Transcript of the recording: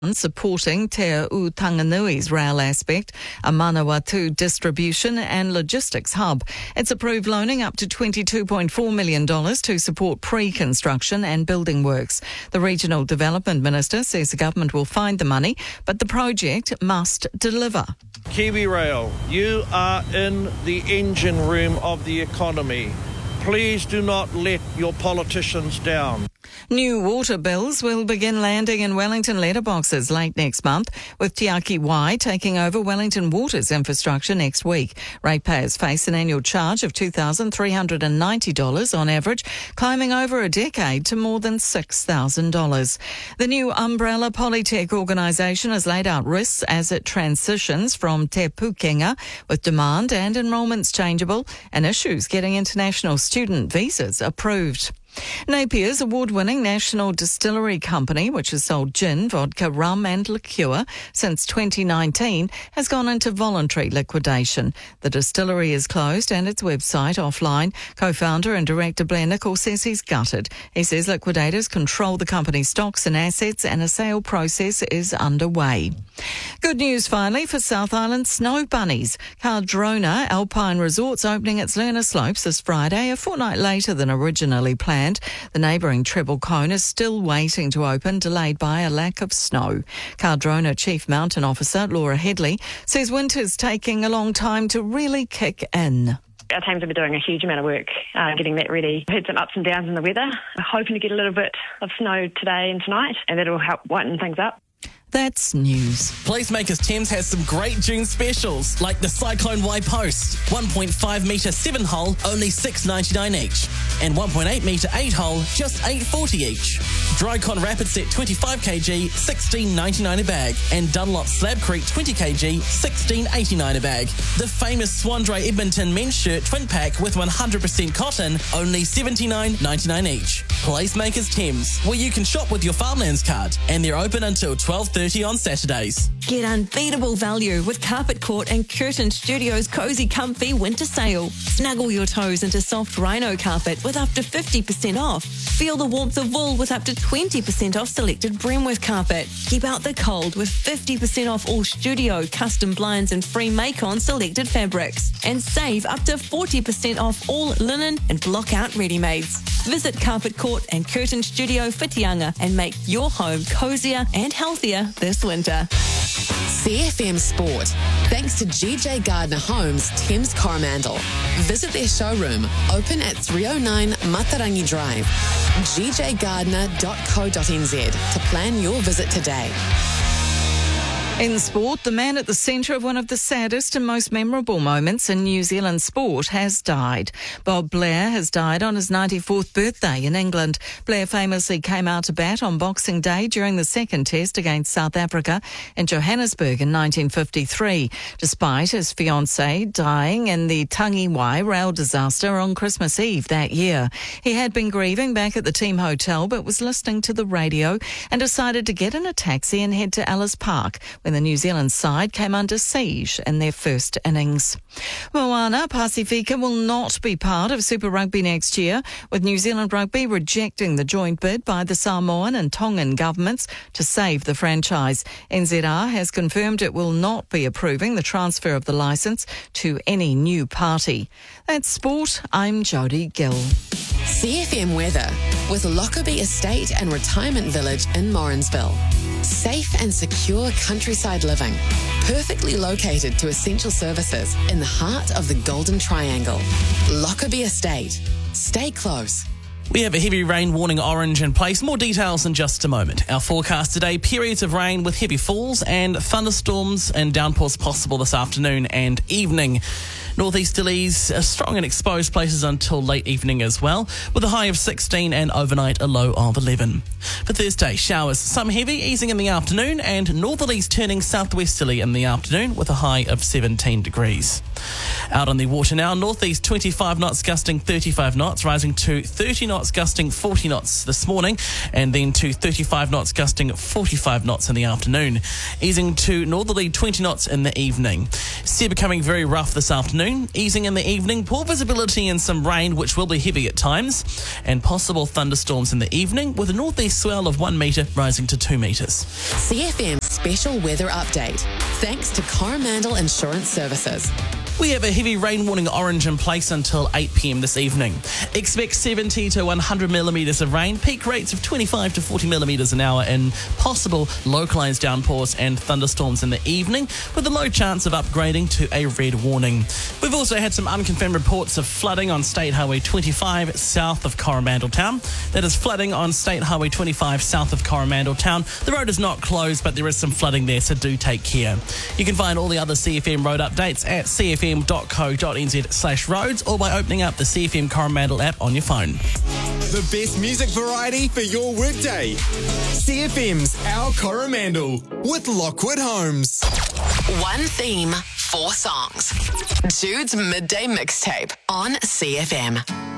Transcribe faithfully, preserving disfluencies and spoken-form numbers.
supporting Te Au Tanganui's rail aspect, a Manawatu distribution and logistics hub. It's approved loaning up to twenty-two point four million dollars to support pre-construction and building works. The Regional Development Minister says the government will find the money, but the project must deliver. Kiwi Rail, you are in the engine room of the economy. Please do not let your politicians down. New water bills will begin landing in Wellington letterboxes late next month, with Te Aki Wai taking over Wellington Water's infrastructure next week. Ratepayers face an annual charge of two thousand three hundred ninety dollars on average, climbing over a decade to more than six thousand dollars. The new umbrella Polytech organisation has laid out risks as it transitions from Te Pukenga, with demand and enrolments changeable, and issues getting international student visas approved. Napier's award-winning National Distillery Company, which has sold gin, vodka, rum and liqueur since twenty nineteen, has gone into voluntary liquidation. The distillery is closed and its website offline. Co-founder and director Blair Nicholl says he's gutted. He says liquidators control the company's stocks and assets and a sale process is underway. Good news finally for South Island snow bunnies. Cardrona Alpine Resort's opening its learner slopes this Friday, a fortnight later than originally planned. The neighbouring Treble Cone is still waiting to open, delayed by a lack of snow. Cardrona Chief Mountain Officer Laura Headley says winter's taking a long time to really kick in. Our teams have been doing a huge amount of work uh, getting that ready. We've had some ups and downs in the weather. We're hoping to get a little bit of snow today and tonight, and that'll help whiten things up. That's news. Placemakers Thames has some great June specials, like the Cyclone Y Post. one point five metre seven hole, only six dollars ninety-nine each. And one point eight metre eight hole, just eight dollars forty each. Drycon Rapid Set twenty-five kilograms, sixteen dollars ninety-nine a bag. And Dunlop Slab Creek twenty kilograms, sixteen dollars eighty-nine a bag. The famous Swandry Edmonton men's shirt twin pack with one hundred percent cotton, only seventy-nine dollars ninety-nine each. Placemakers Thames, where you can shop with your Farmlands card. And they're open until twelve thirty on Saturdays. Get unbeatable value with Carpet Court and Curtin Studios' Cozy Comfy Winter Sale. Snuggle your toes into soft rhino carpet with up to fifty percent off. Feel the warmth of wool with up to twenty percent off selected Bremworth carpet. Keep out the cold with fifty percent off all studio, custom blinds and free make-on selected fabrics. And save up to forty percent off all linen and block-out ready-mades. Visit Carpet Court and Curtin Studio Whitianga and make your home cozier and healthier this winter. C F M Sport, thanks to G J Gardner Homes, Thames Coromandel. Visit their showroom, open at three oh nine Matarangi Drive, g j gardner dot co dot n z to plan your visit today. In sport, the man at the centre of one of the saddest and most memorable moments in New Zealand sport has died. Bob Blair has died on his ninety-fourth birthday in England. Blair famously came out to bat on Boxing Day during the second test against South Africa in Johannesburg in nineteen fifty-three, despite his fiancée dying in the Tangi Wai rail disaster on Christmas Eve that year. He had been grieving back at the team hotel but was listening to the radio and decided to get in a taxi and head to Ellis Park, when the New Zealand side came under siege in their first innings. Moana Pasifika will not be part of Super Rugby next year, with New Zealand Rugby rejecting the joint bid by the Samoan and Tongan governments to save the franchise. N Z R has confirmed it will not be approving the transfer of the licence to any new party. That's sport. I'm Jodie Gill. C F M weather with Lockerbie Estate and Retirement Village in Morrinsville. Safe and secure countryside living, perfectly located to essential services in the heart of the Golden Triangle. Lockerbie Estate. Stay close. We have a heavy rain warning orange in place. More details in just a moment. Our forecast today, periods of rain with heavy falls and thunderstorms and downpours possible this afternoon and evening. Northeasterlies are strong in exposed places until late evening as well, with a high of sixteen and overnight a low of eleven. For Thursday, showers, some heavy, easing in the afternoon, and northerlies turning southwesterly in the afternoon with a high of seventeen degrees. Out on the water now, northeast twenty-five knots gusting thirty-five knots, rising to thirty knots knots gusting forty knots this morning, and then to thirty-five knots gusting forty-five knots in the afternoon, easing to northerly twenty knots in the evening. Sea becoming very rough this afternoon, easing in the evening, poor visibility and some rain, which will be heavy at times, and possible thunderstorms in the evening with a northeast swell of one metre rising to two metres. C F M Special Weather Update. Thanks to Coromandel Insurance Services. We have a heavy rain warning orange in place until eight p.m. this evening. Expect seventy to one hundred millimetres of rain, peak rates of twenty-five to forty millimetres an hour, and possible localised downpours and thunderstorms in the evening, with a low chance of upgrading to a red warning. We've also had some unconfirmed reports of flooding on State Highway twenty-five south of Coromandel Town. That is flooding on State Highway twenty-five south of Coromandel Town. The road is not closed, but there is some flooding there, so do take care. You can find all the other C F M road updates at c f m dot co dot n z slash roads or by opening up the C F M Coromandel app on your phone. The best music variety for your workday. C F M's Our Coromandel with Lockwood Homes. One theme, four songs. Jude's Midday Mixtape on C F M.